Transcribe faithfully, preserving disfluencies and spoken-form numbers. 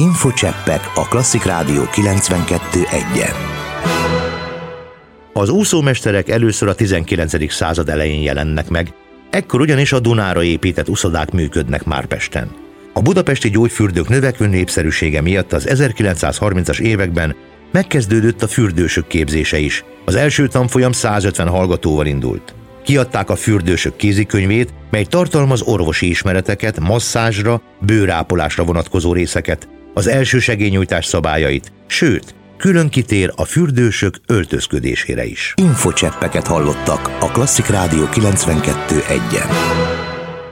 Infocseppek a Klasszik Rádió kilencvenkettő egyen. Az úszómesterek először a tizenkilencedik század elején jelennek meg, ekkor ugyanis a Dunára épített uszodák működnek már Pesten. A budapesti gyógyfürdők növekvő népszerűsége miatt az ezerkilencszázharmincas években megkezdődött a fürdősök képzése is. Az első tanfolyam százötven hallgatóval indult. Kiadták a fürdősök kézikönyvét, mely tartalmaz orvosi ismereteket, masszázsra, bőrápolásra vonatkozó részeket, az elsősegélynyújtás szabályait, sőt, külön kitér a fürdősök öltözködésére is. Infocseppeket hallottak a Klasszik Rádió kilencvenkettő egyen.